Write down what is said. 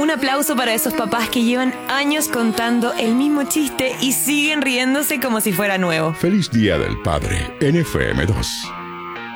Un aplauso para esos papás que llevan años contando el mismo chiste y siguen riéndose como si fuera nuevo. Feliz Día del Padre en FM2.